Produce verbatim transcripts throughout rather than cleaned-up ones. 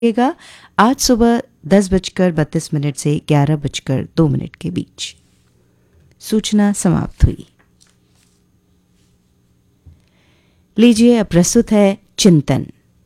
रहेगा आज सुबह दस बजकर बत्तीस मिनट से ग्यारह बजकर दो मिनट के बीच। सूचना समाप्त हुई। लीजिए अब प्रस्तुत है चिंतन।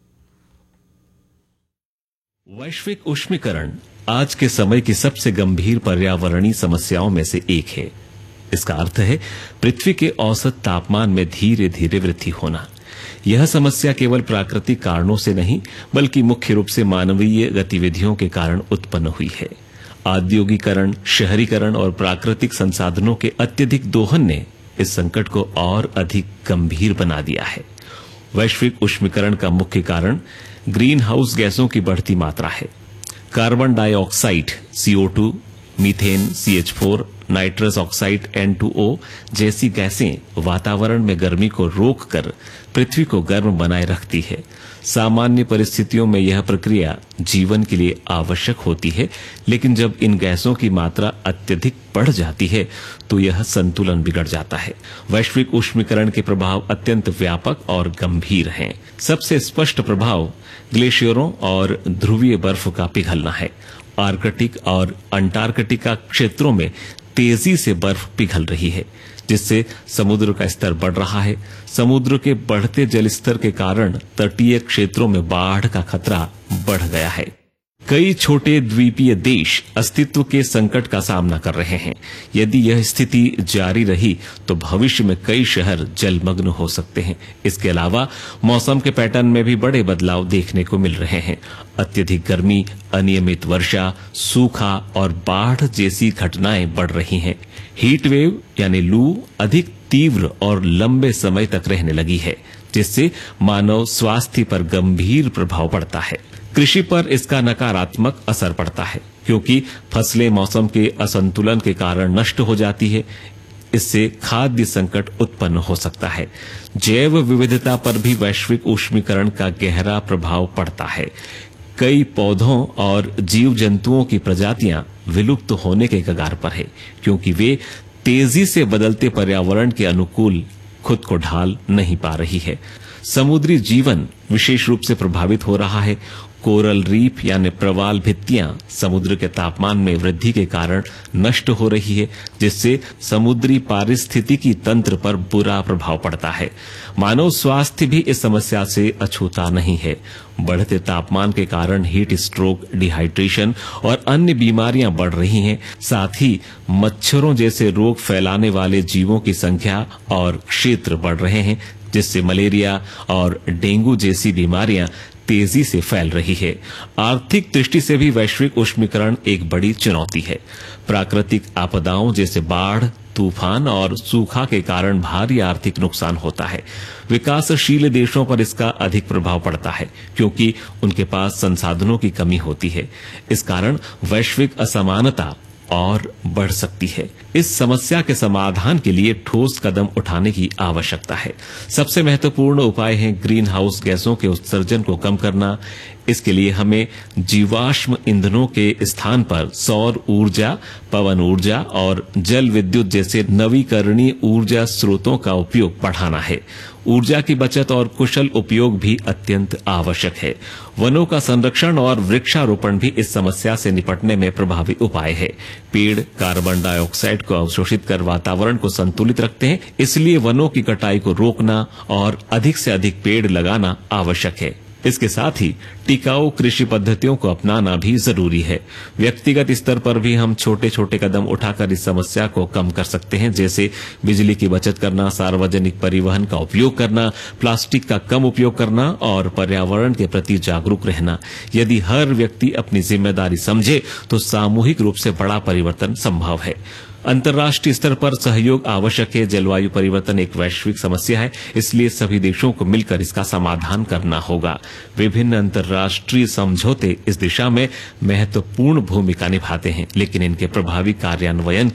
वैश्विक उष्मीकरण आज के समय की सबसे गंभीर पर्यावरणीय समस्याओं में से एक है। इसका अर्थ है पृथ्वी के औसत तापमान में धीरे धीरे वृद्धि होना। यह समस्या केवल प्राकृतिक कारणों से नहीं बल्कि मुख्य रूप से मानवीय गतिविधियों के कारण उत्पन्न हुई है। औद्योगिकरण, शहरीकरण और प्राकृतिक संसाधनों के अत्यधिक दोहन ने इस संकट को और अधिक गंभीर बना दिया है। वैश्विक उष्मीकरण का मुख्य कारण ग्रीन हाउस गैसों की बढ़ती मात्रा है। Carbon dioxide C O two, methane C H four, nitrous oxide N two O जैसी गैसें वातावरण में गर्मी को रोककर पृथ्वी को गर्म बनाए रखती है। सामान्य परिस्थितियों में यह प्रक्रिया जीवन के लिए आवश्यक होती है, लेकिन जब इन गैसों की मात्रा अत्यधिक बढ़ जाती है तो यह संतुलन बिगड़ जाता है। वैश्विक उष्मीकरण के प्रभाव अत्यंत व्यापक और गंभीर हैं। सबसे स्पष्ट प्रभाव ग्लेशियरों और ध्रुवीय बर्फ का पिघलना है। आर्कटिक और अंटार्कटिका क्षेत्रों में तेजी से बर्फ पिघल रही है, जिससे समुद्र का स्तर बढ़ रहा है। समुद्र के बढ़ते जल स्तर के कारण तटीय क्षेत्रों में बाढ़ का खतरा बढ़ गया है। कई छोटे द्वीपीय देश अस्तित्व के संकट का सामना कर रहे हैं। यदि यह स्थिति जारी रही तो भविष्य में कई शहर जलमग्न हो सकते हैं। इसके अलावा मौसम के पैटर्न में भी बड़े बदलाव देखने को मिल रहे हैं। अत्यधिक गर्मी, अनियमित वर्षा, सूखा और बाढ़ जैसी घटनाएं बढ़ रही हैं। हीट वेव यानी लू अधिक तीव्र और लंबे समय तक रहने लगी है, जिससे मानव स्वास्थ्य पर गंभीर प्रभाव पड़ता है। कृषि पर इसका नकारात्मक असर पड़ता है, क्योंकि फसलें मौसम के असंतुलन के कारण नष्ट हो जाती है। इससे खाद्य संकट उत्पन्न हो सकता है। जैव विविधता पर भी वैश्विक उष्मीकरण का गहरा प्रभाव पड़ता है। कई पौधों और जीव जंतुओं की प्रजातियां विलुप्त होने के कगार पर है, क्योंकि वे तेजी से बदलते पर्यावरण के अनुकूल खुद को ढाल नहीं पा रही है। समुद्री जीवन विशेष रूप से प्रभावित हो रहा है। कोरल रीफ यानी प्रवाल भित्तियां समुद्र के तापमान में वृद्धि के कारण नष्ट हो रही है, जिससे समुद्री पारिस्थितिकी तंत्र पर बुरा प्रभाव पड़ता है। मानव स्वास्थ्य भी इस समस्या से अछूता नहीं है। बढ़ते तापमान के कारण हीट स्ट्रोक, डिहाइड्रेशन और अन्य बीमारियां बढ़ रही हैं। साथ ही मच्छरों जैसे रोग फैलाने वाले जीवों की संख्या और क्षेत्र बढ़ रहे हैं, जिससे मलेरिया और डेंगू जैसी बीमारियां तेजी से फैल रही है। आर्थिक दृष्टि से भी वैश्विक उष्मीकरण एक बड़ी चुनौती है। प्राकृतिक आपदाओं जैसे बाढ़, तूफान और सूखा के कारण भारी आर्थिक नुकसान होता है। विकासशील देशों पर इसका अधिक प्रभाव पड़ता है, क्योंकि उनके पास संसाधनों की कमी होती है। इस कारण वैश्विक असमानता और बढ़ सकती है। इस समस्या के समाधान के लिए ठोस कदम उठाने की आवश्यकता है। सबसे महत्वपूर्ण उपाय है ग्रीन हाउस गैसों के उत्सर्जन को कम करना। इसके लिए हमें जीवाश्म ईंधनों के स्थान पर सौर ऊर्जा, पवन ऊर्जा और जल विद्युत जैसे नवीकरणीय ऊर्जा स्रोतों का उपयोग बढ़ाना है। ऊर्जा की बचत और कुशल उपयोग भी अत्यंत आवश्यक है। वनों का संरक्षण और वृक्षारोपण भी इस समस्या से निपटने में प्रभावी उपाय है। पेड़ कार्बन डाइऑक्साइड को अवशोषित कर वातावरण को संतुलित रखते हैं, इसलिए वनों की कटाई को रोकना और अधिक से अधिक पेड़ लगाना आवश्यक है। इसके साथ ही टिकाऊ कृषि पद्धतियों को अपनाना भी जरूरी है। व्यक्तिगत स्तर पर भी हम छोटे छोटे कदम उठाकर इस समस्या को कम कर सकते हैं, जैसे बिजली की बचत करना, सार्वजनिक परिवहन का उपयोग करना, प्लास्टिक का कम उपयोग करना और पर्यावरण के प्रति जागरूक रहना। यदि हर व्यक्ति अपनी जिम्मेदारी समझे तो सामूहिक रूप से बड़ा परिवर्तन संभव है। अंतर्राष्ट्रीय स्तर पर सहयोग आवश्यक है। जलवायु परिवर्तन एक वैश्विक समस्या है, इसलिए सभी देशों को मिलकर इसका समाधान करना होगा। विभिन्न अंतर्राष्ट्रीय समझौते इस दिशा में महत्वपूर्ण भूमिका निभाते हैं, लेकिन इनके प्रभावी कार्यान्वयन की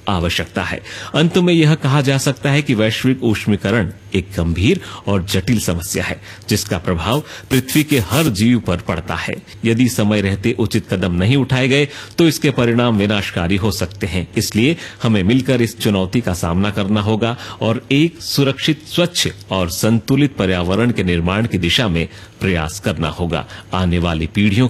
आवश्यकता है। अंत में यह कहा जा सकता है कि वैश्विक ऊष्मीकरण एक गंभीर और जटिल समस्या है जिसका प्रभाव पृथ्वी के हर जीव पर पड़ता है। यदि समय रहते उचित कदम नहीं उठाए गए तो इसके परिणाम विनाशकारी हो सकते हैं। इसलिए हमें मिलकर इस चुनौती का सामना करना होगा और एक सुरक्षित, स्वच्छ और संतुलित पर्यावरण के निर्माण की दिशा में प्रयास करना होगा। आने वाली पीढ़ियों